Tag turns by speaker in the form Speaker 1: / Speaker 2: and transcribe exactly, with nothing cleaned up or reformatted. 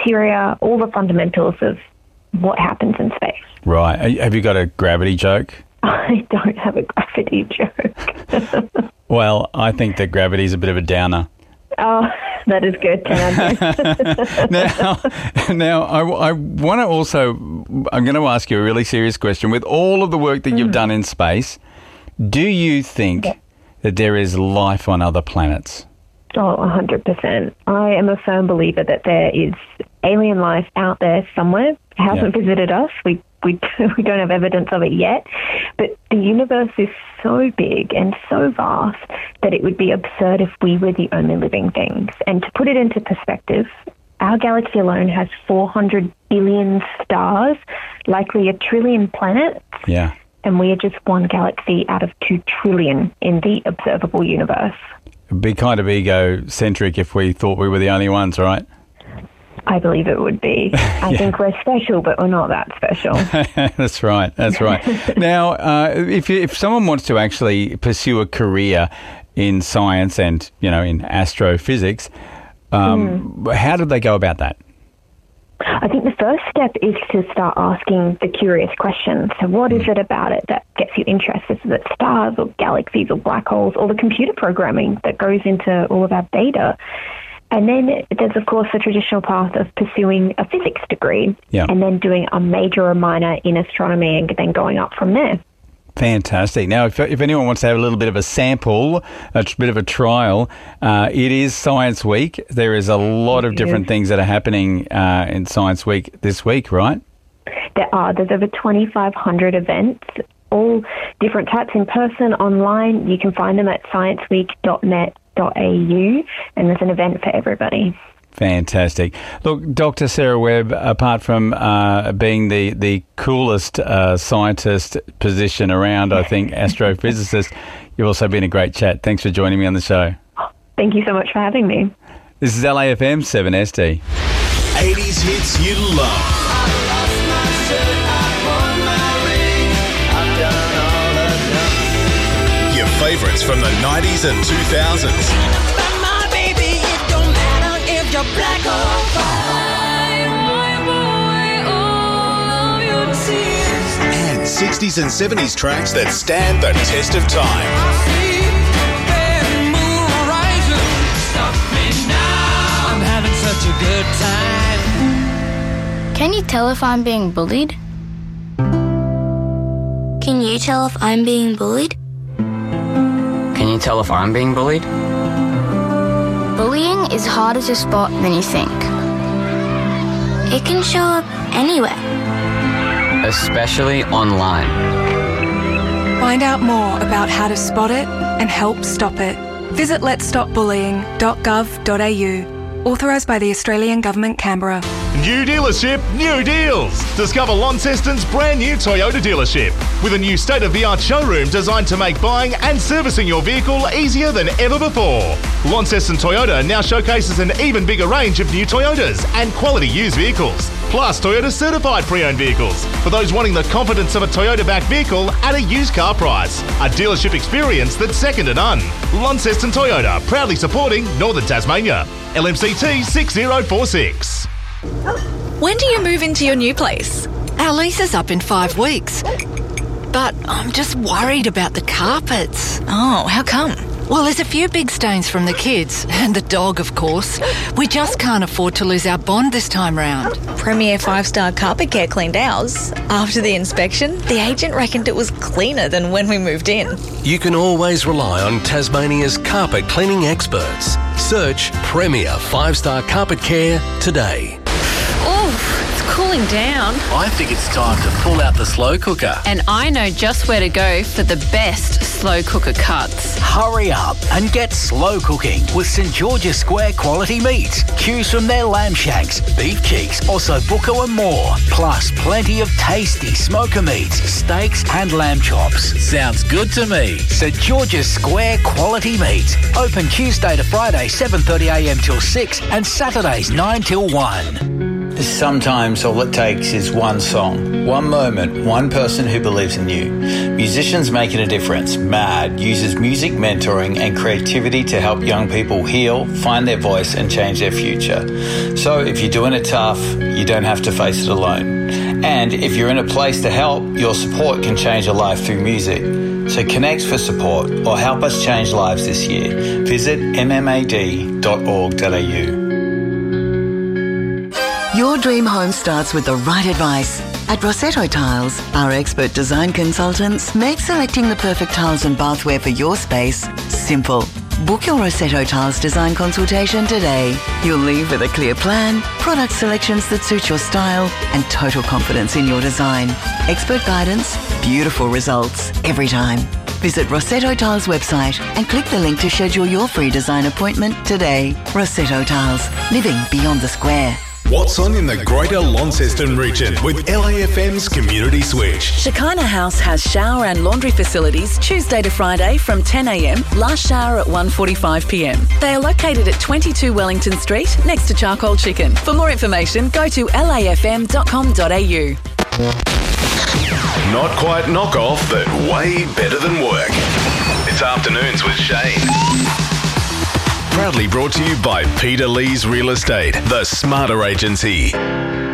Speaker 1: criteria, all the fundamentals of what happens in space.
Speaker 2: Right. Have you got a gravity joke?
Speaker 1: I don't have a gravity joke.
Speaker 2: Well, I think that gravity is a bit of a downer.
Speaker 1: Oh, that is good.
Speaker 2: now, now I, I want to also, I'm going to ask you a really serious question. With all of the work that you've mm. done in space, do you think yeah. that there is life on other planets?
Speaker 1: Oh, one hundred percent. I am a firm believer that there is alien life out there somewhere. It hasn't yeah. visited us. We we we don't have evidence of it yet. But the universe is so big and so vast that it would be absurd if we were the only living things. And to put it into perspective, our galaxy alone has four hundred billion stars, likely a trillion planets.
Speaker 2: Yeah.
Speaker 1: And we are just one galaxy out of two trillion in the observable universe.
Speaker 2: It'd be kind of egocentric if we thought we were the only ones, right?
Speaker 1: I believe it would be. I yeah. think we're special, but we're not that special.
Speaker 2: That's right. That's right. Now, uh, if you, if someone wants to actually pursue a career in science and, you know, in astrophysics, um, mm. how do they go about that?
Speaker 1: I think the first step is to start asking the curious questions. So what is it about it that gets you interested? Is it stars or galaxies or black holes or the computer programming that goes into all of our data? And then there's, of course, the traditional path of pursuing a physics degree
Speaker 2: yeah.
Speaker 1: and then doing a major or minor in astronomy and then going up from there.
Speaker 2: Fantastic. Now, if, if anyone wants to have a little bit of a sample, a bit of a trial, uh, it is Science Week. There is a lot of different things that are happening uh, in Science Week this week, right?
Speaker 1: There are. There's over twenty-five hundred events, all different types, in person, online. You can find them at science week dot net dot a u, and there's an event for everybody.
Speaker 2: Fantastic. Look, Doctor Sarah Webb, apart from uh, being the, the coolest uh, scientist position around, I think, astrophysicist, you've also been a great chat. Thanks for joining me on the show.
Speaker 1: Thank you so much for having me.
Speaker 2: This is L A F M seven S D.
Speaker 3: eighties hits you love. Your favourites from the nineties and two thousands. You're black or white, and sixties and seventies tracks that stand the test of time.
Speaker 4: I'm having such a good time.
Speaker 5: Can you tell if I'm being bullied? Can you tell if I'm being bullied?
Speaker 6: Can you tell if I'm being bullied?
Speaker 5: Bullying is harder to spot than you think. It can show up anywhere.
Speaker 6: Especially online.
Speaker 7: Find out more about how to spot it and help stop it. Visit lets stop bullying dot gov dot a u. Authorised by the Australian Government, Canberra.
Speaker 8: New dealership, new deals. Discover Launceston's brand new Toyota dealership with a new state-of-the-art showroom designed to make buying and servicing your vehicle easier than ever before. Launceston Toyota now showcases an even bigger range of new Toyotas and quality used vehicles, plus Toyota certified pre-owned vehicles for those wanting the confidence of a Toyota-backed vehicle at a used car price. A dealership experience that's second to none. Launceston Toyota, proudly supporting Northern Tasmania. L M C T six zero four six.
Speaker 9: When do you move into your new place?
Speaker 10: Our lease is up in five weeks. But I'm just worried about the carpets.
Speaker 9: Oh, how come?
Speaker 10: Well, there's a few big stains from the kids, and the dog, of course. We just can't afford to lose our bond this time round.
Speaker 9: Premier five-star Carpet Care cleaned ours. After the inspection, the agent reckoned it was cleaner than when we moved in.
Speaker 3: You can always rely on Tasmania's carpet cleaning experts. Search Premier five-star Carpet Care today.
Speaker 11: Oof, it's cooling down.
Speaker 12: I think it's time to pull out the slow cooker.
Speaker 11: And I know just where to go for the best slow cooker cuts.
Speaker 12: Hurry up and get slow cooking with St George's Square quality meats. Choose from their lamb shanks, beef cheeks, ossobuco and more. Plus plenty of tasty smoker meats, steaks and lamb chops. Sounds good to me. St George's Square quality meats. Open Tuesday to Friday seven thirty a m till six and Saturdays nine till one.
Speaker 13: Sometimes all it takes is one song, one moment, one person who believes in you. Musicians Making a Difference, MAD, uses music mentoring and creativity to help young people heal, find their voice and change their future. So if you're doing it tough, you don't have to face it alone. And if you're in a place to help, your support can change a life through music. So connect for support or help us change lives this year. Visit m m a d dot org dot a u.
Speaker 14: Your dream home starts with the right advice. At Rossetto Tiles, our expert design consultants make selecting the perfect tiles and bathware for your space simple. Book your Rossetto Tiles design consultation today. You'll leave with a clear plan, product selections that suit your style, and total confidence in your design. Expert guidance, beautiful results every time. Visit Rossetto Tiles website and click the link to schedule your free design appointment today. Rossetto Tiles, living beyond the square.
Speaker 8: What's on in the Greater Launceston region with L A F M's Community Switch?
Speaker 15: Shekinah House has shower and laundry facilities Tuesday to Friday from ten a m, last shower at one forty-five p m. They are located at twenty-two Wellington Street next to Charcoal Chicken. For more information, go to l a f m dot com dot a u.
Speaker 8: Not quite knockoff, but way better than work. It's Afternoons with Shane. Proudly brought to you by Peter Lee's Real Estate, the smarter agency.